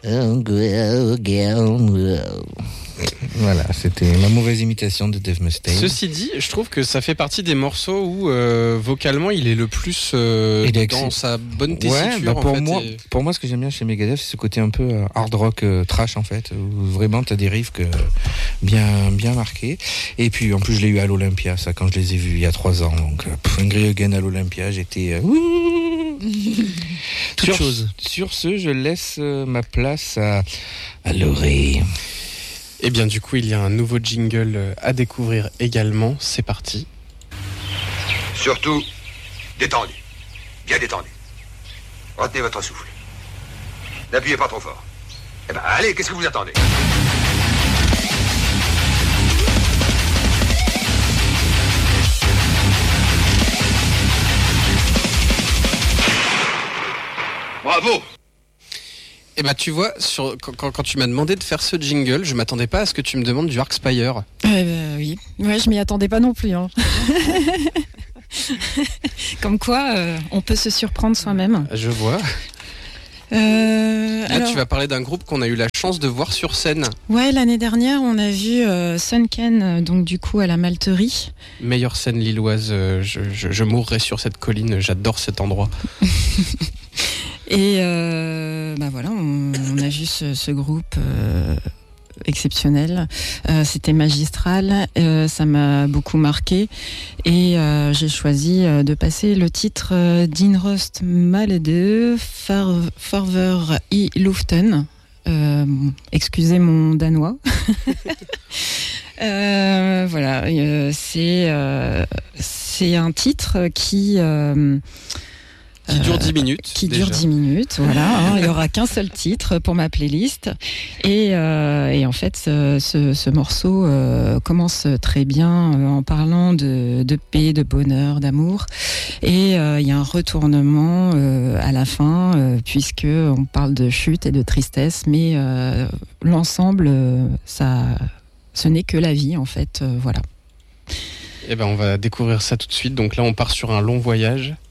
Voilà, c'était ma mauvaise imitation de Dave Mustaine. Ceci dit, je trouve que ça fait partie des morceaux où vocalement il est le plus dans sa bonne tessiture. Ouais, pour moi, ce que j'aime bien chez Megadeth, c'est ce côté un peu hard rock trash en fait, où vraiment t'as des riffs bien marqués. Et puis en plus, je l'ai eu à l'Olympia, ça, quand je les ai vus il y a 3 ans. Donc, Angry Again à l'Olympia, j'étais. Sur ce, je laisse ma place à Laurie. Et bien du coup, il y a un nouveau jingle à découvrir également. C'est parti. Surtout, détendu. Bien détendu. Retenez votre souffle. N'appuyez pas trop fort. Eh ben, allez, qu'est-ce que vous attendez ? Bravo! Eh ben tu vois, quand tu m'as demandé de faire ce jingle, je m'attendais pas à ce que tu me demandes du Arcspire. Oui, ouais, je m'y attendais pas non plus. Hein. Comme quoi, on peut se surprendre soi-même. Je vois. Là, tu vas parler d'un groupe qu'on a eu la chance de voir sur scène. Ouais, l'année dernière, on a vu Sunken, donc du coup à la Malterie. Meilleure scène lilloise, je mourrais sur cette colline, j'adore cet endroit. Et voilà, on a vu ce groupe exceptionnel. C'était magistral, ça m'a beaucoup marqué. Et j'ai choisi de passer le titre d'Inrost Malede, Farver i Luften. Excusez mon danois. Voilà, c'est un titre qui dure 10 minutes. Qui dure 10 minutes, voilà. Il n'y aura qu'un seul titre pour ma playlist. Et en fait, ce morceau commence très bien en parlant de paix, de bonheur, d'amour. Et il y a un retournement à la fin, puisque on parle de chute et de tristesse. Mais l'ensemble, ce n'est que la vie, en fait. Voilà. Eh ben, on va découvrir ça tout de suite. Donc là, on part sur un long voyage.